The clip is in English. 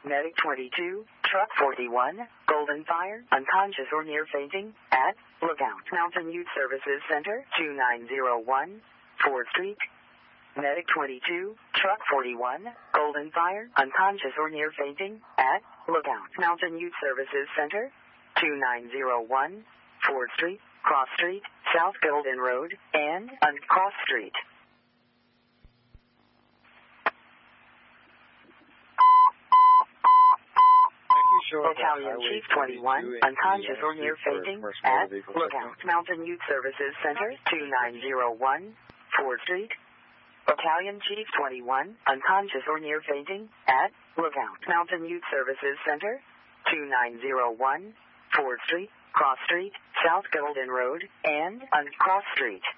Medic 22, Truck 41, Golden Fire, unconscious or near fainting, at Lookout Mountain Youth Services Center, 2901, 4th Street. Medic 22, Truck 41, Golden Fire, unconscious or near fainting, at Lookout Mountain Youth Services Center, 2901, 4th Street, Cross Street, South Golden Road, and Cross Street. Battalion Chief 21, unconscious or near fainting, at Lookout Mountain Youth Services Center, 2901, 4th Street. Battalion Chief 21, unconscious or near fainting, at Lookout Mountain Youth Services Center, 2901, 4th Street, Cross Street, South Golden Road, and Cross Street.